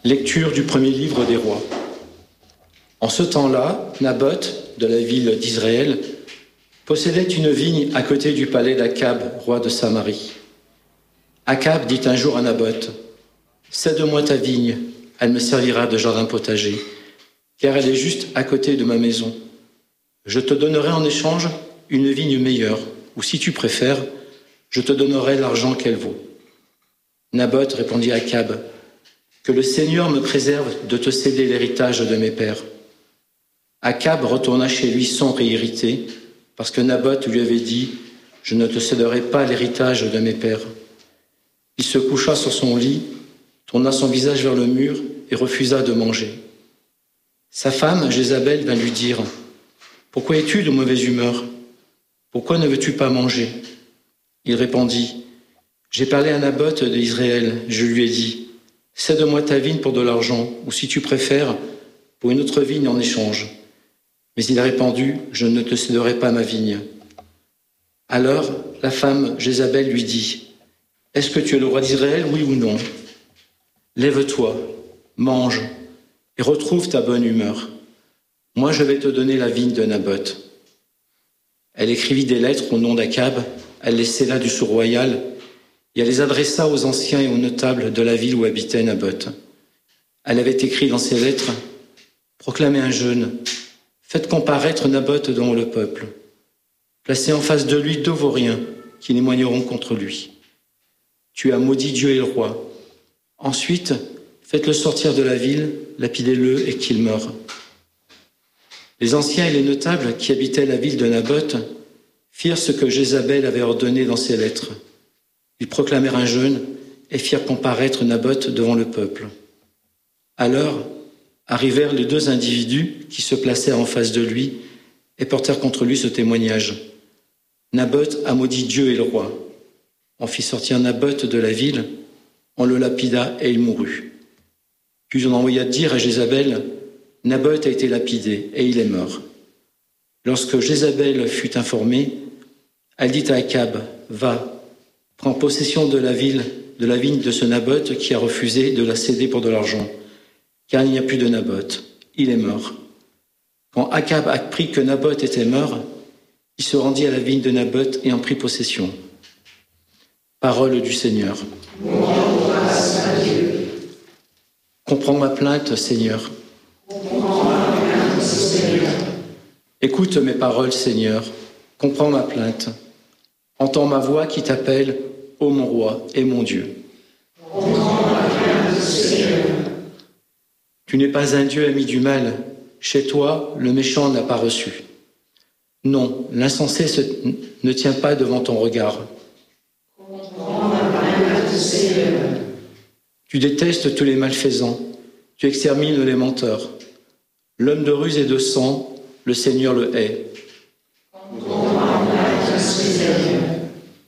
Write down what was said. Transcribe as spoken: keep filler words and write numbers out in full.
Lecture du premier livre des rois. En ce temps-là, Naboth, de la ville d'Israël, possédait une vigne à côté du palais d'Akab, roi de Samarie. Akab dit un jour à Naboth, « Cède-moi ta vigne, elle me servira de jardin potager, car elle est juste à côté de ma maison. Je te donnerai en échange une vigne meilleure, ou si tu préfères, je te donnerai l'argent qu'elle vaut. » Naboth répondit à Akab, « Que le Seigneur me préserve de te céder l'héritage de mes pères. » Akab retourna chez lui sombre et irrité, parce que Naboth lui avait dit, « Je ne te céderai pas l'héritage de mes pères. » Il se coucha sur son lit, tourna son visage vers le mur et refusa de manger. Sa femme, Jézabel, vint lui dire, « Pourquoi es-tu de mauvaise humeur? Pourquoi ne veux-tu pas manger ?» Il répondit, « J'ai parlé à Naboth d'Israël, je lui ai dit, « Cède-moi ta vigne pour de l'argent, ou si tu préfères, pour une autre vigne en échange. » Mais il a répondu, « Je ne te céderai pas ma vigne. » Alors la femme Jézabel lui dit, « Est-ce que tu es le roi d'Israël, oui ou non? Lève-toi, mange, et retrouve ta bonne humeur. Moi, je vais te donner la vigne de Naboth. » Elle écrivit des lettres au nom d'Akab, elle les scella du sceau royal, et elle les adressa aux anciens et aux notables de la ville où habitait Naboth. Elle avait écrit dans ces lettres, « Proclamez un jeûne, faites comparaître Naboth devant le peuple. Placez en face de lui deux vauriens qui témoigneront contre lui. Tu as maudit Dieu et le roi. Ensuite, faites-le sortir de la ville, lapidez-le et qu'il meure. » Les anciens et les notables qui habitaient la ville de Naboth firent ce que Jézabel avait ordonné dans ses lettres. Ils proclamèrent un jeûne et firent comparaître Naboth devant le peuple. Alors arrivèrent les deux individus qui se placèrent en face de lui et portèrent contre lui ce témoignage. Naboth a maudit Dieu et le roi. On fit sortir Naboth de la ville, on le lapida et il mourut. Puis on envoya dire à Jézabel, Naboth a été lapidé et il est mort. Lorsque Jézabel fut informée, elle dit à Akab, va, prends possession de la ville, de la vigne de ce Naboth qui a refusé de la céder pour de l'argent, car il n'y a plus de Naboth, il est mort. Quand Akab apprit que Naboth était mort, il se rendit à la vigne de Naboth et en prit possession. Parole du Seigneur. Comprends ma plainte, Seigneur. Écoute mes paroles, Seigneur. Comprends ma plainte. Entends ma voix qui t'appelle, ô mon roi et mon Dieu. Tu n'es pas un Dieu ami du mal. Chez toi, le méchant n'a pas reçu. Non, l'insensé se... ne tient pas devant ton regard. Tu détestes tous les malfaisants. Tu extermines les menteurs. L'homme de ruse et de sang, le Seigneur le hait.